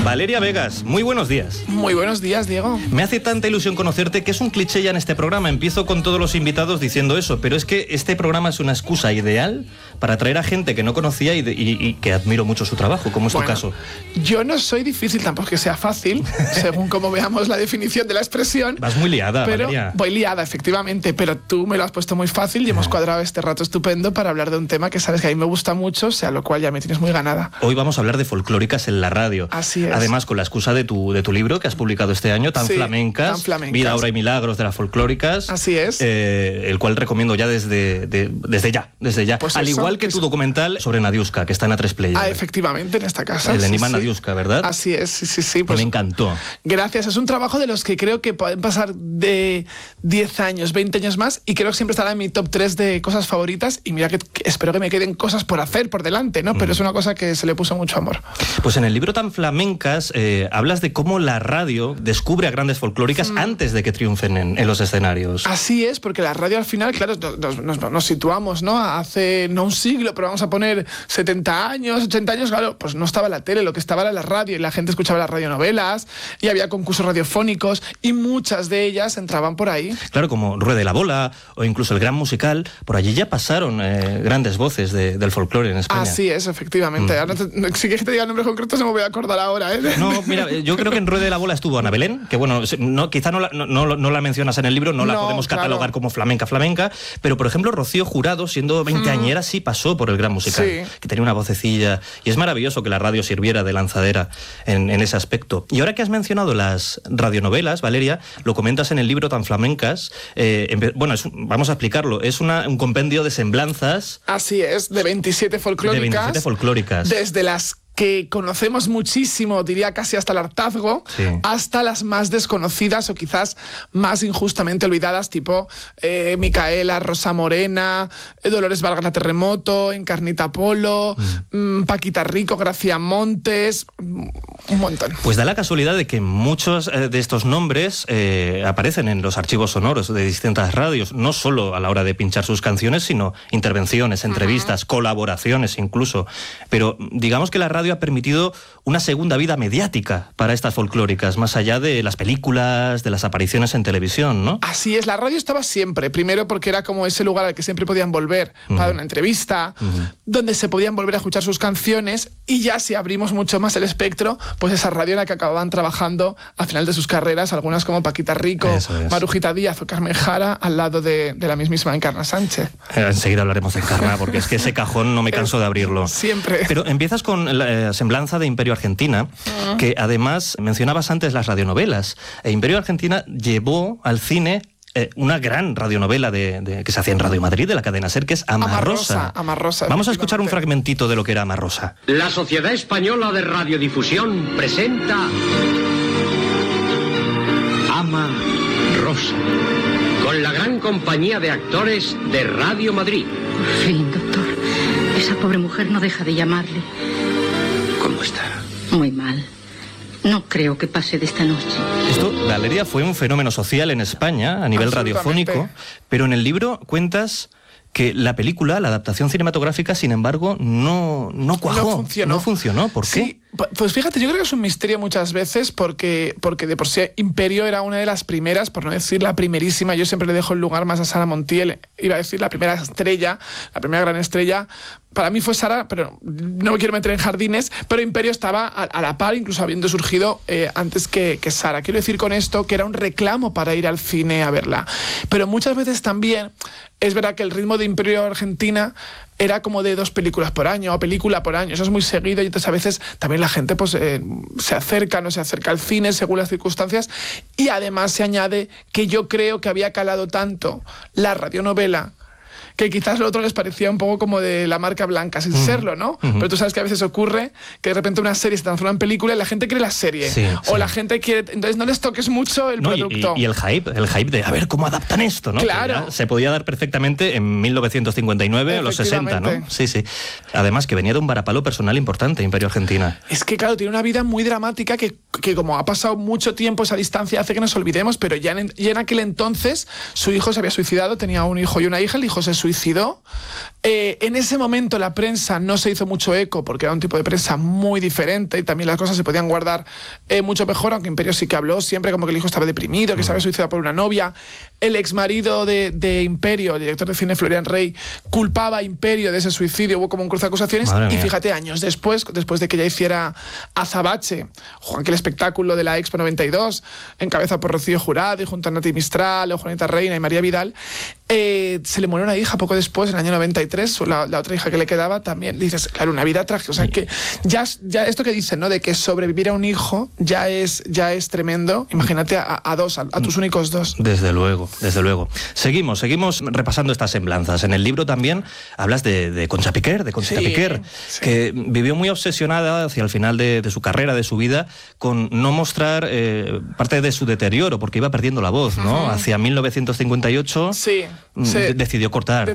Valeria Vegas, muy buenos días. Muy buenos días, Diego. Me hace tanta ilusión conocerte que es un cliché ya en este programa. Empiezo con todos los invitados diciendo eso, pero es que este programa es una excusa ideal para traer a gente que no conocía y que admiro mucho su trabajo, como es tu caso. Yo no soy difícil, tampoco que sea fácil, según como veamos la definición de la expresión. Vas muy liada, pero Valeria. Voy liada, efectivamente, pero tú me lo has puesto muy fácil y hemos cuadrado este rato estupendo para hablar de un tema que sabes que a mí me gusta mucho, o sea, lo cual ya me tienes muy ganada. Hoy vamos a hablar de folclóricas en la radio. Así es. Además, con la excusa de tu libro que has publicado este año, Tan Flamencas, Vida, Obra y Milagros de las folclóricas. Así es. El cual recomiendo ya desde ya. Pues al eso, igual que tu documental sobre Nadiuska, que está en A3 Player. Efectivamente, en esta casa. El Enigma Nadiuska, ¿verdad? Así es, sí. Pues, me encantó. Gracias, es un trabajo de los que creo que pueden pasar de 10 años, 20 años más, y creo que siempre estará en mi top 3 de cosas favoritas, y mira que espero que me queden cosas por hacer por delante, ¿no? Pero es una cosa que se le puso mucho amor. Pues en el libro Tan Flamencas hablas de cómo la radio descubre a grandes folclóricas antes de que triunfen en los escenarios. Así es, porque la radio al final, claro, nos situamos, ¿no? Hace no un siglo, pero vamos a poner 70 años, 80 años, claro, pues no estaba la tele, lo que estaba era la radio, y la gente escuchaba las radionovelas, y había concursos radiofónicos, y muchas de ellas entraban por ahí. Claro, como Ruede la Bola, o incluso El Gran Musical, por allí ya pasaron grandes voces del folclore en España. Así es, efectivamente. Ahora si quieres que te diga nombres concretos, no me voy a acordar ahora, ¿eh? No, mira, yo creo que en Ruede la Bola estuvo Ana Belén, que bueno, quizá no la mencionas en el libro, no la podemos catalogar como flamenca, pero por ejemplo Rocío Jurado, siendo 20añera, sí pasó por El Gran Musical, que tenía una vocecilla, y es maravilloso que la radio sirviera de lanzadera en ese aspecto. Y ahora que has mencionado las radionovelas, Valeria, lo comentas en el libro Tan Flamencas, vamos a explicarlo, es un compendio de semblanzas. Así es, de 27 folclóricas. Desde las que conocemos muchísimo, diría casi hasta el hartazgo, hasta las más desconocidas o quizás más injustamente olvidadas, tipo Micaela, Rosa Morena, Dolores Vargas Terremoto, Encarnita Polo, Paquita Rico, Gracia Montes, un montón. Pues da la casualidad de que muchos de estos nombres aparecen en los archivos sonoros de distintas radios, no solo a la hora de pinchar sus canciones, sino intervenciones, entrevistas, colaboraciones incluso. Pero digamos que la radio ha permitido una segunda vida mediática para estas folclóricas, más allá de las películas, de las apariciones en televisión, ¿no? Así es, la radio estaba siempre, primero porque era como ese lugar al que siempre podían volver para una entrevista, donde se podían volver a escuchar sus canciones, y ya si abrimos mucho más el espectro, pues esa radio en la que acababan trabajando al final de sus carreras, algunas como Paquita Rico, Marujita Díaz o Carmen Jara, al lado de la mismísima Encarna Sánchez. Enseguida hablaremos de Encarna, porque es que ese cajón no me canso de abrirlo. Siempre. Pero empiezas con la semblanza de Imperio Argentina, que además mencionabas antes las radionovelas. Imperio Argentina llevó al cine una gran radionovela que se hacía en Radio Madrid, de la cadena SER, que es Amarrosa. Vamos a escuchar un fragmentito de lo que era Amarrosa. La Sociedad Española de Radiodifusión presenta Amarrosa, con la gran compañía de actores de Radio Madrid. Por fin, doctor. Esa pobre mujer no deja de llamarle. ¿Cómo está? Muy mal. No creo que pase de esta noche. Esto, Valeria, fue un fenómeno social en España a nivel radiofónico, pero en el libro cuentas que la película, la adaptación cinematográfica, sin embargo, no cuajó. No funcionó. ¿Por qué? Sí, pues fíjate, yo creo que es un misterio muchas veces porque de por sí Imperio era una de las primeras, por no decir la primerísima. Yo siempre le dejo el lugar más a Sara Montiel, iba a decir la primera estrella, la primera gran estrella. Para mí fue Sara, pero no me quiero meter en jardines, pero Imperio estaba a la par, incluso habiendo surgido antes que Sara. Quiero decir con esto que era un reclamo para ir al cine a verla. Pero muchas veces también es verdad que el ritmo de Imperio Argentina era como de 2 películas por año o película por año. Eso es muy seguido, y entonces a veces también la gente pues se acerca, no se acerca al cine según las circunstancias, y además se añade que yo creo que había calado tanto la radionovela que quizás lo otro les parecía un poco como de la marca blanca, sin serlo, ¿no? Pero tú sabes que a veces ocurre que de repente una serie se transforma en película y la gente quiere la serie. O la gente quiere... Entonces no les toques mucho el producto. Y el hype de a ver cómo adaptan esto, ¿no? Claro. Se podía dar perfectamente en 1959 o los 60, ¿no? Sí. Además que venía de un varapalo personal importante, Imperio Argentina. Es que claro, tiene una vida muy dramática que que como ha pasado mucho tiempo, esa distancia hace que nos olvidemos, pero ya en aquel entonces su hijo se había suicidado, tenía un hijo y una hija, el hijo se suicidó. En ese momento la prensa no se hizo mucho eco porque era un tipo de prensa muy diferente y también las cosas se podían guardar mucho mejor, aunque Imperio sí que habló siempre como que el hijo estaba deprimido, que se había suicidado por una novia. El exmarido de Imperio, el director de cine Florian Rey, culpaba a Imperio de ese suicidio, hubo como un cruce de acusaciones. Y fíjate, años después de que ya hiciera Azabache, aquel espectáculo de la Expo 92, encabezado por Rocío Jurado y junto a Nati Mistral, Juanita Reina y María Vidal, se le murió una hija poco después, en el año 93, la otra hija que le quedaba también. Dices, claro, una vida trágica. O sea, que ya esto que dicen, ¿no? De que sobrevivir a un hijo ya es tremendo. Imagínate a tus únicos dos. Desde luego. Seguimos repasando estas semblanzas. En el libro también hablas de Concha Piquer, que vivió muy obsesionada hacia el final de su carrera, de su vida, con no mostrar parte de su deterioro, porque iba perdiendo la voz, ¿no? Hacia 1958 decidió cortar.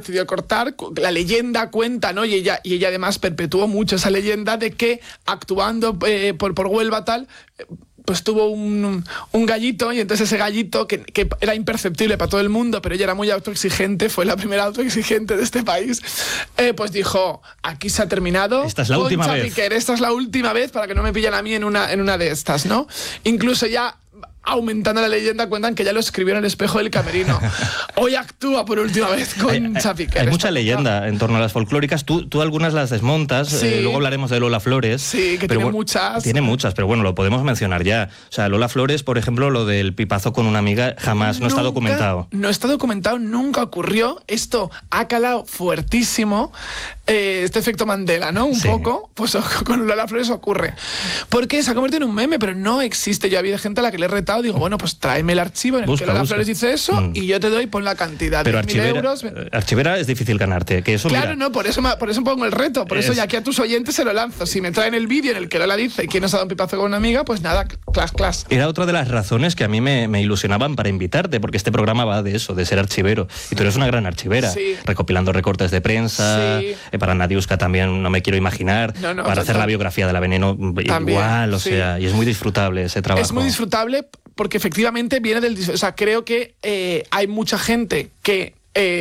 La leyenda cuenta, ¿no? Y ella además perpetuó mucho esa leyenda de que actuando por Huelva tal, pues tuvo un gallito, y entonces ese gallito que era imperceptible para todo el mundo, pero ella era muy autoexigente, fue la primera autoexigente de este país, pues dijo, aquí se ha terminado. Esta es la última vez. Piquer, esta es la última vez para que no me pillen a mí en una de estas, ¿no? Incluso ya aumentando la leyenda, cuentan que ya lo escribió en el espejo del camerino. Hoy actúa por última vez Concha Piquer. Hay mucha leyenda en torno a las folclóricas. Tú algunas las desmontas. Luego hablaremos de Lola Flores. Sí, que tiene muchas. Tiene muchas, pero bueno, lo podemos mencionar ya. O sea, Lola Flores, por ejemplo, lo del pipazo con una amiga, no está documentado. No está documentado, nunca ocurrió. Esto ha calado fuertísimo. Este efecto Mandela, ¿no? Un poco. Pues con Lola Flores ocurre. Porque se ha convertido en un meme, pero no existe. Yo había gente a la que le he retado. Digo, bueno, pues tráeme el archivo en el que Lola Flores dice eso y yo te doy, pon la cantidad. Pero 10.000 euros. Archivera es difícil ganarte. Que eso, claro, mira, no, por eso pongo el reto. Por eso ya aquí a tus oyentes se lo lanzo. Si me traen el vídeo en el que Lola dice quién nos ha dado un pipazo con una amiga, pues nada, clas. Era otra de las razones que a mí me ilusionaban para invitarte, porque este programa va de eso, de ser archivero. Y tú eres una gran archivera, recopilando recortes de prensa. Para Nadiuska también no me quiero imaginar. Para hacer la biografía de la Veneno, también, igual, sea, y es muy disfrutable ese trabajo. Es muy disfrutable porque efectivamente viene del... O sea, creo que hay mucha gente que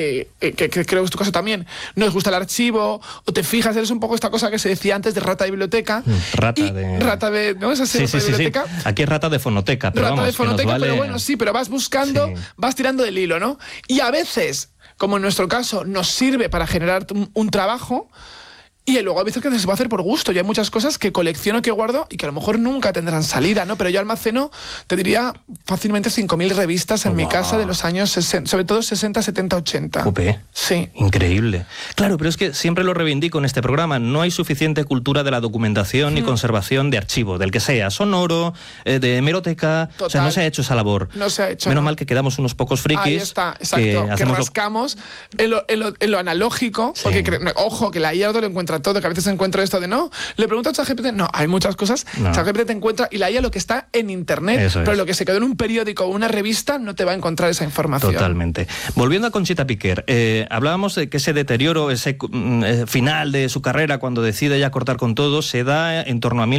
creo que es tu caso también, no les gusta el archivo, o te fijas, eres un poco esta cosa que se decía antes de rata de biblioteca. Rata de... ¿No es así? Sí. Aquí es rata de fonoteca, pero rata vamos, de fonoteca, vale... pero bueno, sí, pero vas buscando, vas tirando del hilo, ¿no? Y a veces, como en nuestro caso, nos sirve para generar un trabajo. Y luego a veces que se va a hacer por gusto. Y hay muchas cosas que colecciono, que guardo y que a lo mejor nunca tendrán salida, ¿no? Pero yo almaceno, te diría, fácilmente 5.000 revistas en mi casa de los años 60, sobre todo 60, 70, 80. Jope. Sí. Increíble. Claro, pero es que siempre lo reivindico en este programa. No hay suficiente cultura de la documentación ni conservación de archivo, del que sea, sonoro, de hemeroteca. Total. O sea, no se ha hecho esa labor. No se ha hecho. Menos mal que quedamos unos pocos frikis. Ahí está, exacto. Que rascamos en lo analógico, porque ojo, que la IA no lo encuentra todo, que a veces encuentro esto de no, le pregunto a ChatGPT, no, hay muchas cosas, ChatGPT te encuentra y la IA lo que está en internet, pero lo que se quedó en un periódico o una revista no te va a encontrar esa información. Totalmente. Volviendo a Conchita Piquer, hablábamos de que ese deterioro, ese final de su carrera cuando decide ya cortar con todo, se da en torno a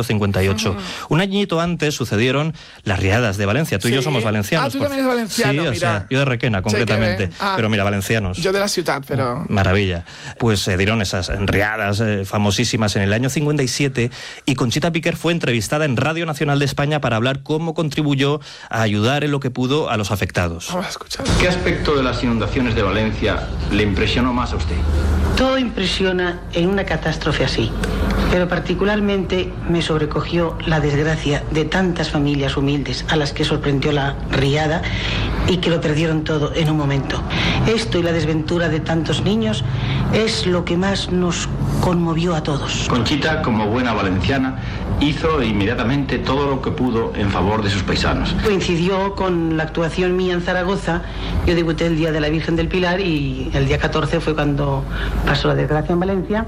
1958. Un añito antes sucedieron las riadas de Valencia. Tú y yo somos valencianos. Tú también eres valenciano, mira. O sea, yo de Requena, concretamente. Pero mira, valencianos. Yo de la ciudad, pero... Maravilla. Pues se dieron esas riadas famosísimas en el año 57 y Conchita Piquer fue entrevistada en Radio Nacional de España para hablar cómo contribuyó a ayudar en lo que pudo a los afectados. Vamos a escuchar. ¿Qué aspecto de las inundaciones de Valencia le impresionó más a usted? Todo impresiona en una catástrofe así, pero particularmente me sobrecogió la desgracia de tantas familias humildes a las que sorprendió la riada y que lo perdieron todo en un momento. Esto y la desventura de tantos niños es lo que más nos conmovió a todos. Conchita, como buena valenciana, hizo inmediatamente todo lo que pudo en favor de sus paisanos. Coincidió con la actuación mía en Zaragoza. Yo debuté el día de la Virgen del Pilar y el día 14 fue cuando pasó la desgracia en Valencia.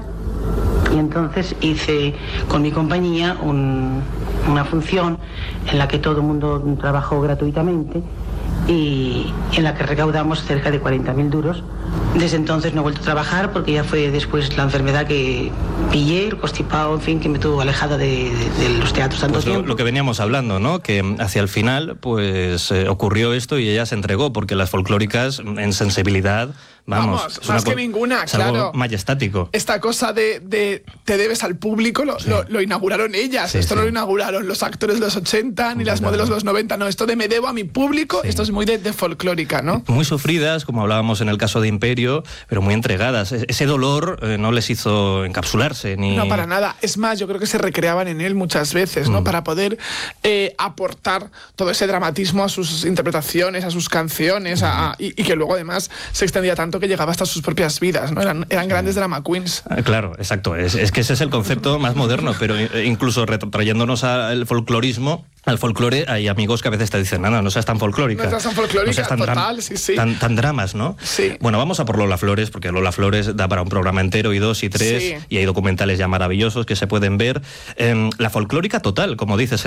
Y entonces hice con mi compañía una función en la que todo el mundo trabajó gratuitamente y en la que recaudamos cerca de 40.000 duros Desde entonces no he vuelto a trabajar porque ya fue después la enfermedad que pillé, el constipado, en fin, que me tuvo alejada de los teatros tanto tiempo. Lo que veníamos hablando, ¿no? Que hacia el final, pues ocurrió esto y ella se entregó, porque las folclóricas en sensibilidad, vamos más que ninguna, es algo claro. majestático. Esta cosa de te debes al público lo inauguraron ellas. Esto no lo inauguraron los actores de los 80 ni las modelos de los 90. No, esto de me debo a mi público, esto es muy de folclórica, ¿no? Muy sufridas, como hablábamos en el caso de Imperio, pero muy entregadas. Ese dolor no les hizo encapsularse ni... No, para nada. Es más, yo creo que se recreaban en él muchas veces, ¿no? Para poder aportar todo ese dramatismo a sus interpretaciones, a sus canciones, y que luego además se extendía tanto que llegaba hasta sus propias vidas, ¿no? Eran grandes drama queens. Claro, exacto. Es que ese es el concepto más moderno, pero incluso trayéndonos al folclorismo, al folclore, hay amigos que a veces te dicen, no seas tan folclórica. No seas tan folclórica, no seas tan total, sí. Tan dramas, ¿no? Sí. Bueno, vamos a por Lola Flores, porque Lola Flores da para un programa entero, y 2 y 3, y hay documentales ya maravillosos que se pueden ver. La folclórica total, como dices,